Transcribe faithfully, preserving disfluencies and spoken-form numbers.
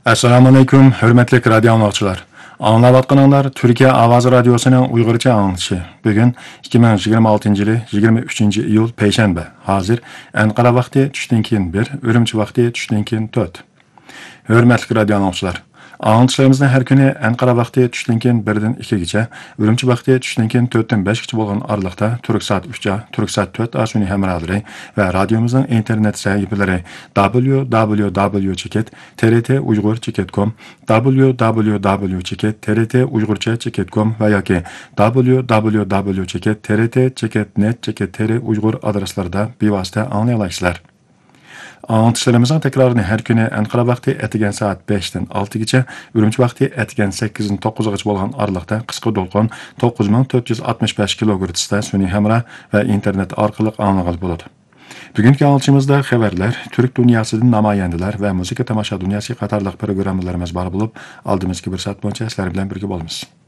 Assalamu alaykum, hörmətli radio anlıqçılar. Anlayatqanlar Türkiye Avaz Radyosu'nun Uygurca anlatışı. Bugün iki ming yigirma oltinchi yili yigirma uchinchi iyul Peyshanba. Hazır Ankara vaqti tushdan keyin bir, Urumchi vaqti tushdan keyin to'rt. Hörmətli radio anlıqçılar. Anlatışlarımızda her günü Ankara vaqti tushdan keyin birdan ikkigacha, Urumchi vaqti tushdan keyin to'rtdan beshgacha bo'lgan aralıqda Turk saat uchga, Turk saat to'rt asuni hamrohlari va radiomizning internet sahifalari w w w cheket t r t uyg'ur cheket com, w w w cheket t r t uyg'urcha cheket com va yoki w w w cheket t r t cheket net cheket t r uyg'ur adreslarida bevosita anglay olasizlar. Anlatışlarımızın tekrarını her günü Ankara vaqti etigen saat beshdan oltigacha, Urumchi vaqti etigen sakkizdan to'qqizgacha bo'lgan aralıqda qisqa to'lqin to'qqiz ming to'rt yuz oltmish besh kilohertzda sun'iy hamra va internet orqali anglagan bo'ladi. Bugungi anlatışımızda xabarlar, Türk dünyasından namoyandalar va musiqa tomosha dunyosi qatorliq programmalarimiz bor bo'lib, oldimizgi bir soat bo'yicha sizlar bilan birga bo'lamiz.